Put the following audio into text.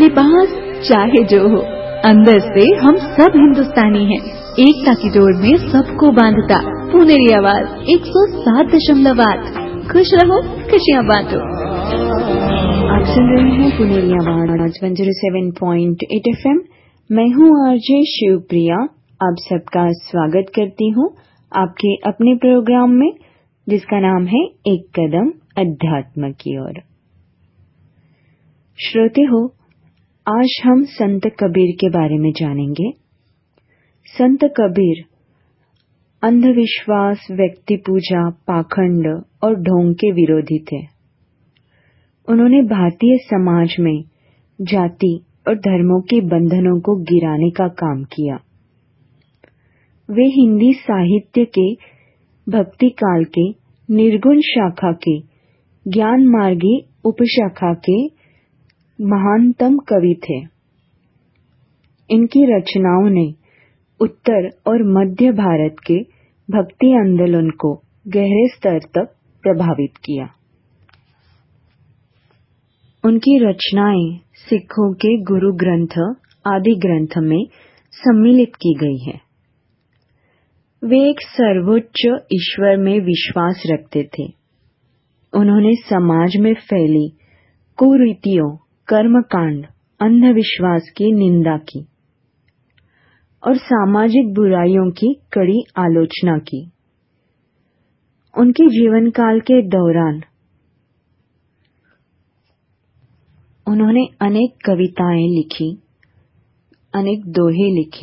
पास चाहे जो हो, अंदर से हम सब हिंदुस्तानी हैं। एकता की डोर में सबको बांधता पुनेरी आवाज 107.8। खुश रहो, खुशियाँ बांटो। आप सुन रहे हैं पुनेरी आवाज 107.8 FM। मैं हूँ आरजे शिवप्रिया। आप सबका स्वागत करती हूँ आपके अपने प्रोग्राम में, जिसका नाम है एक कदम अध्यात्म की ओर। श्रोते हो, आज हम संत कबीर के बारे में जानेंगे। संत कबीर अंधविश्वास, व्यक्ति पूजा, पाखंड और ढोंग के विरोधी थे। उन्होंने भारतीय समाज में जाति और धर्मों के बंधनों को गिराने का काम किया। वे हिंदी साहित्य के भक्ति काल के निर्गुण शाखा के ज्ञान मार्गी उपशाखा के महानतम कवि थे। इनकी रचनाओं ने उत्तर और मध्य भारत के भक्ति आंदोलन को गहरे स्तर तक प्रभावित किया। उनकी रचनाएं सिखों के गुरु ग्रंथ आदि ग्रंथ में सम्मिलित की गई हैं। वे एक सर्वोच्च ईश्वर में विश्वास रखते थे। उन्होंने समाज में फैली कुरीतियों, कर्मकांड, अंधविश्वास की निंदा की और सामाजिक बुराइयों की कड़ी आलोचना की। उनके जीवन काल के दौरान उन्होंने अनेक कविताएं लिखी, अनेक दोहे लिखे।